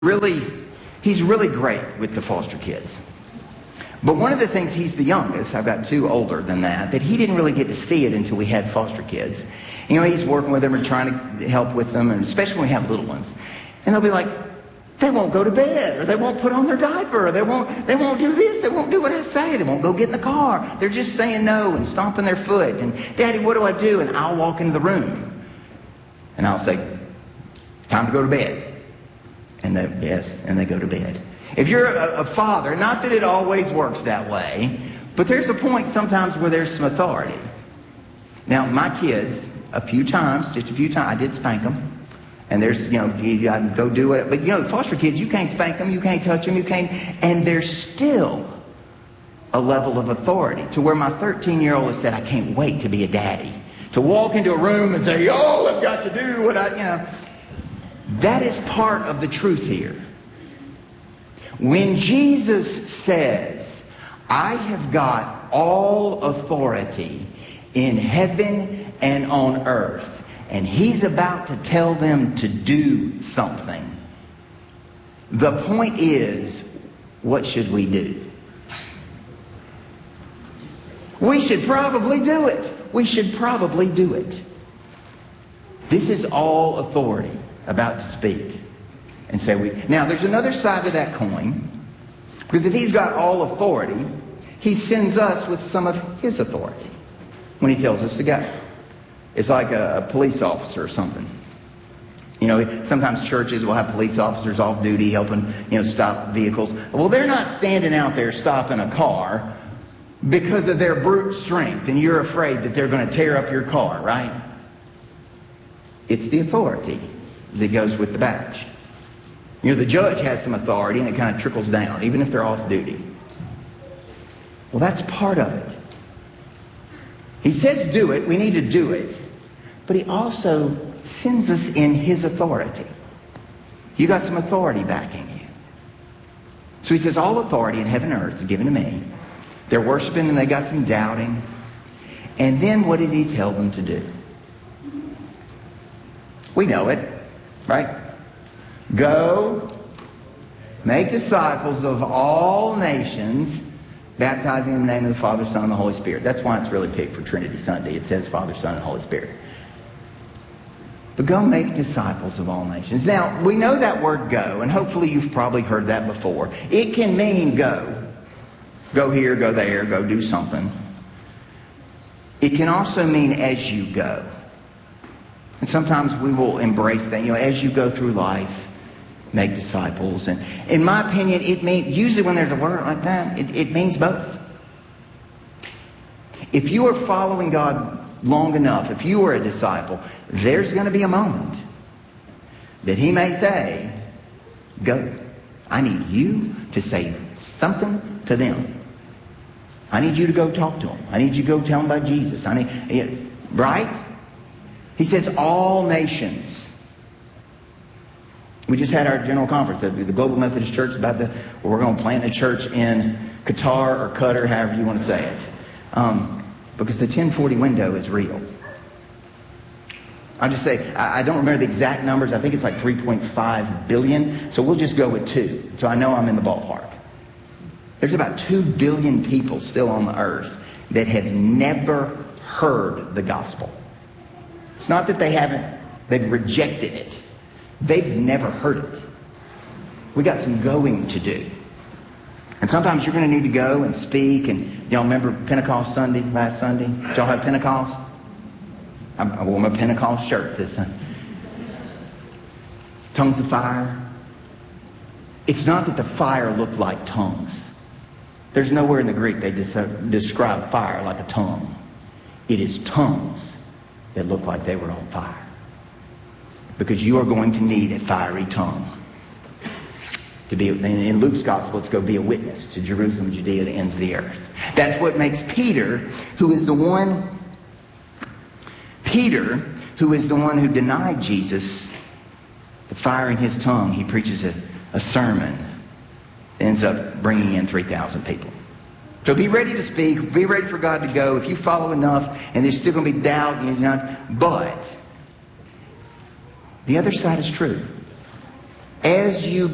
He's really great with the foster kids. But one of the things, he's the youngest, I've got two older than that he didn't really get to see it until we had foster kids. You know, he's working with them and trying to help with them, and especially when we have little ones. And they'll be like, they won't go to bed, or they won't put on their diaper, or they won't do this, they won't do what I say, they won't go get in the car. They're just saying no and stomping their foot. And, Daddy, what do I do? And I'll walk into the room and I'll say, time to go to bed. And they go to bed. If you're a father, not that it always works that way, but there's a point sometimes where there's some authority. Now, my kids, just a few times, I did spank them. And there's, you got to go do it. But, foster kids, you can't spank them, you can't touch them, and there's still a level of authority to where my 13-year-old has said, I can't wait to be a daddy. To walk into a room and say, I've got to do what That is part of the truth here. When Jesus says, I have got all authority in heaven and on earth, and he's about to tell them to do something, the point is, what should we do? We should probably do it. We should probably do it. This is all authority about to speak and say now there's another side to that coin, because if he's got all authority, he sends us with some of his authority when he tells us to go. It's like a police officer or something. Sometimes churches will have police officers off duty helping stop vehicles. Well, they're not standing out there stopping a car because of their brute strength and you're afraid that they're going to tear up your car, right? It's the authority that goes with the badge. The judge has some authority and it kind of trickles down, even if they're off duty. Well, that's part of it. He says do it, we need to do it, but he also sends us in his authority. You got some authority backing you. So he says all authority in heaven and earth is given to me. They're worshiping and they got some doubting. And then what did he tell them to do? We know it, right? Go, make disciples of all nations, baptizing in the name of the Father, Son, and the Holy Spirit. That's why it's really picked for Trinity Sunday. It says Father, Son, and Holy Spirit. But go make disciples of all nations. Now, we know that word go, and hopefully you've probably heard that before. It can mean go. Go here, go there, go do something. It can also mean as you go. And sometimes we will embrace that. As you go through life, make disciples. And in my opinion, it means, usually when there's a word like that, it means both. If you are following God long enough, if you are a disciple, there's going to be a moment that he may say, go. I need you to say something to them. I need you to go talk to them. I need you to go tell them about Jesus. Right? He says all nations. We just had our general conference. The Global Methodist Church we're going to plant a church in Qatar or Qatar, however you want to say it. Because the 1040 window is real. I'll just say, I don't remember the exact numbers. I think it's like 3.5 billion. So we'll just go with 2. So I know I'm in the ballpark. There's about 2 billion people still on the earth that have never heard the gospel. It's not that they've rejected it. They've never heard it. We got some going to do. And sometimes you're going to need to go and speak. And y'all remember Pentecost Sunday, last Sunday? Did y'all have Pentecost? I wore my Pentecost shirt this Sunday. Tongues of fire. It's not that the fire looked like tongues. There's nowhere in the Greek they describe fire like a tongue. It is tongues that look like they were on fire. Because you are going to need a fiery tongue. To be, in Luke's gospel, it's go be a witness to Jerusalem, Judea, the ends of the earth. That's what makes Peter, who is the one who denied Jesus, the fire in his tongue. He preaches a sermon that ends up bringing in 3,000 people. So be ready to speak. Be ready for God to go. If you follow enough, and there's still going to be doubt, but the other side is true. As you